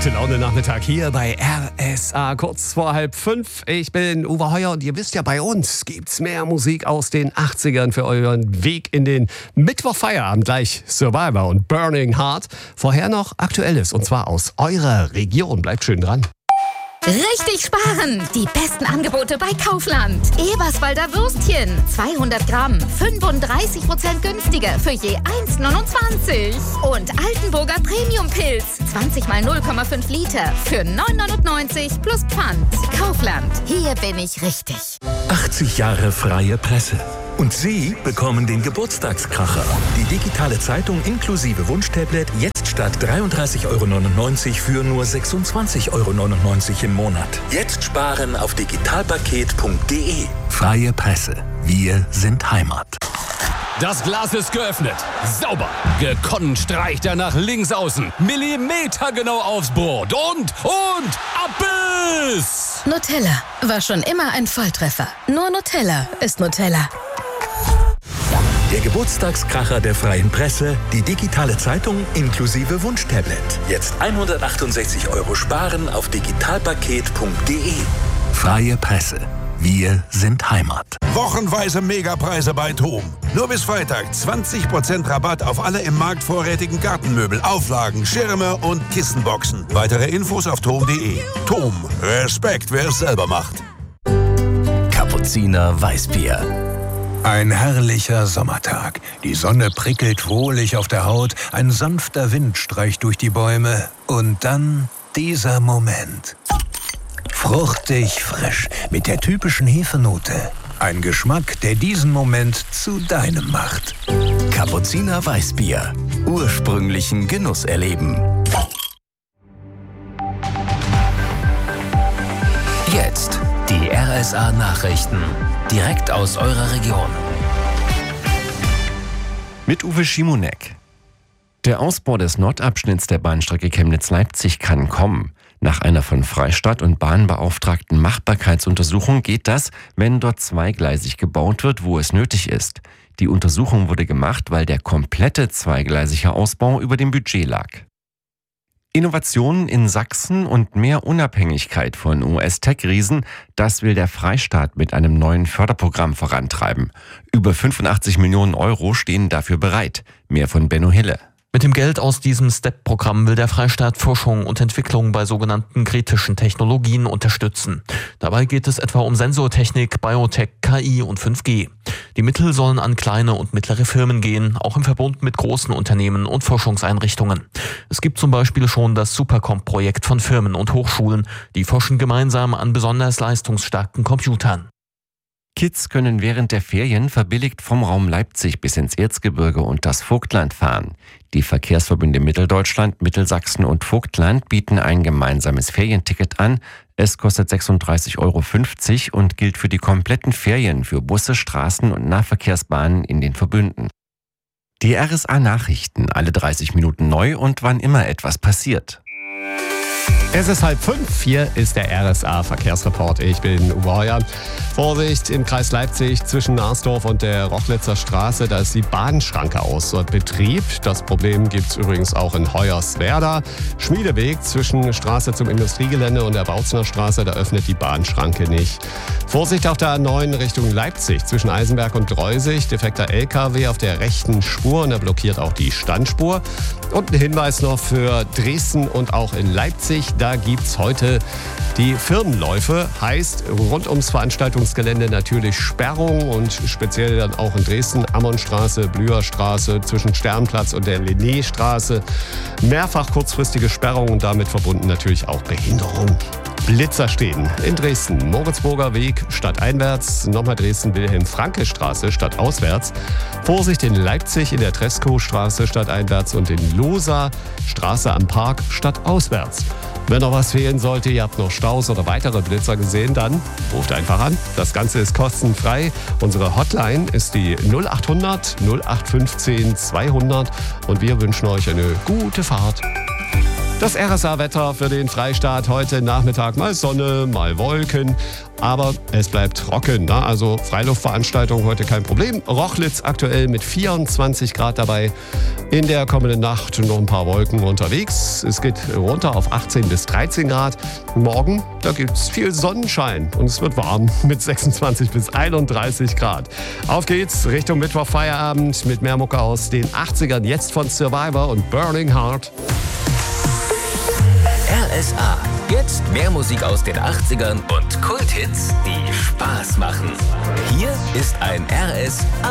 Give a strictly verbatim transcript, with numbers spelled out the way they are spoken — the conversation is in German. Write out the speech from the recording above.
Gute Laune Nachmittag hier bei R S A, kurz vor halb fünf. Ich bin Uwe Heuer und ihr wisst ja, bei uns gibt's mehr Musik aus den achtzigern für euren Weg in den Mittwochfeierabend. Gleich Survivor und Burning Heart. Vorher noch Aktuelles und zwar aus eurer Region. Bleibt schön dran. Richtig sparen! Die besten Angebote bei Kaufland. Eberswalder Würstchen, zweihundert Gramm, fünfunddreißig Prozent günstiger für je eins neunundzwanzig. Und Altenburger Premium-Pilz, zwanzig mal null Komma fünf Liter für neun neunundneunzig plus Pfand. Kaufland, hier bin ich richtig. achtzig Jahre freie Presse. Und Sie bekommen den Geburtstagskracher. Die digitale Zeitung inklusive Wunschtablet jetzt statt dreiunddreißig Euro neunundneunzig für nur sechsundzwanzig Euro neunundneunzig im Monat. Jetzt sparen auf digitalpaket punkt de. Freie Presse. Wir sind Heimat. Das Glas ist geöffnet. Sauber. Gekonnt streicht er nach links außen. Millimetergenau aufs Brot. Und, und, Abbiss! Nutella war schon immer ein Volltreffer. Nur Nutella ist Nutella. Der Geburtstagskracher der freien Presse, die digitale Zeitung inklusive Wunschtablet. Jetzt hundertachtundsechzig Euro sparen auf digitalpaket punkt de. Freie Presse. Wir sind Heimat. Wochenweise Megapreise bei TOM. Nur bis Freitag zwanzig Prozent Rabatt auf alle im Markt vorrätigen Gartenmöbel, Auflagen, Schirme und Kissenboxen. Weitere Infos auf tom punkt de. TOM. Respekt, wer es selber macht. Kapuziner Weißbier. Ein herrlicher Sommertag. Die Sonne prickelt wohlig auf der Haut, ein sanfter Wind streicht durch die Bäume und dann dieser Moment. Fruchtig frisch, mit der typischen Hefenote. Ein Geschmack, der diesen Moment zu deinem macht. Kapuziner Weißbier. Ursprünglichen Genuss erleben. Jetzt die R S A-Nachrichten. Direkt aus eurer Region. Mit Uwe Schimonek. Der Ausbau des Nordabschnitts der Bahnstrecke Chemnitz-Leipzig kann kommen. Nach einer von Freistaat und Bahn beauftragten Machbarkeitsuntersuchung geht das, wenn dort zweigleisig gebaut wird, wo es nötig ist. Die Untersuchung wurde gemacht, weil der komplette zweigleisige Ausbau über dem Budget lag. Innovationen in Sachsen und mehr Unabhängigkeit von U S-Tech-Riesen, das will der Freistaat mit einem neuen Förderprogramm vorantreiben. Über fünfundachtzig Millionen Euro stehen dafür bereit. Mehr von Benno Hille. Mit dem Geld aus diesem STEP-Programm will der Freistaat Forschung und Entwicklung bei sogenannten kritischen Technologien unterstützen. Dabei geht es etwa um Sensortechnik, Biotech, K I und fünf G. Die Mittel sollen an kleine und mittlere Firmen gehen, auch im Verbund mit großen Unternehmen und Forschungseinrichtungen. Es gibt zum Beispiel schon das Supercomp-Projekt von Firmen und Hochschulen. Die forschen gemeinsam an besonders leistungsstarken Computern. Kids können während der Ferien verbilligt vom Raum Leipzig bis ins Erzgebirge und das Vogtland fahren. Die Verkehrsverbünde Mitteldeutschland, Mittelsachsen und Vogtland bieten ein gemeinsames Ferienticket an. Es kostet sechsunddreißig Euro fünfzig und gilt für die kompletten Ferien für Busse, Straßen und Nahverkehrsbahnen in den Verbünden. Die R S A-Nachrichten, alle dreißig Minuten neu und wann immer etwas passiert. Es ist halb fünf, hier ist der R S A-Verkehrsreport. Ich bin Uwe Heuer. Vorsicht im Kreis Leipzig zwischen Narsdorf und der Rochlitzer Straße, da ist die Bahnschranke außer Betrieb. Das Problem gibt es übrigens auch in Hoyerswerda. Schmiedeweg zwischen Straße zum Industriegelände und der Bautzner Straße, da öffnet die Bahnschranke nicht. Vorsicht auf der A neun Richtung Leipzig zwischen Eisenberg und Dreusig. Defekter L K W auf der rechten Spur und er blockiert auch die Standspur. Und ein Hinweis noch für Dresden und auch in Leipzig. Da gibt's heute die Firmenläufe. Heißt, rund ums Veranstaltungsgelände natürlich Sperrung und speziell dann auch in Dresden Ammonstraße, Blüherstraße zwischen Sternplatz und der Linnéstraße. Mehrfach kurzfristige Sperrung und damit verbunden natürlich auch Behinderung. Blitzer stehen in Dresden, Moritzburger Weg stadteinwärts, nochmal Dresden Wilhelm-Franke-Straße stadtauswärts. Vorsicht in Leipzig in der Treschow-Straße stadteinwärts und in Losa Straße am Park stadtauswärts. Wenn noch was fehlen sollte, ihr habt noch Staus oder weitere Blitzer gesehen, dann ruft einfach an. Das Ganze ist kostenfrei. Unsere Hotline ist die null acht hundert null acht fünfzehn zweihundert und wir wünschen euch eine gute Fahrt. Das R S A-Wetter für den Freistaat heute Nachmittag. Mal Sonne, mal Wolken. Aber es bleibt trocken. Ne? Also Freiluftveranstaltungen heute kein Problem. Rochlitz aktuell mit vierundzwanzig Grad dabei. In der kommenden Nacht noch ein paar Wolken unterwegs. Es geht runter auf achtzehn bis dreizehn Grad. Morgen, da gibt es viel Sonnenschein. Und es wird warm mit sechsundzwanzig bis einunddreißig Grad. Auf geht's Richtung Mittwochfeierabend mit mehr Mucke aus den achtzigern. Jetzt von Survivor und Burning Heart. R S A. Jetzt mehr Musik aus den achtzigern und Kulthits, die Spaß machen. Hier ist ein R S A.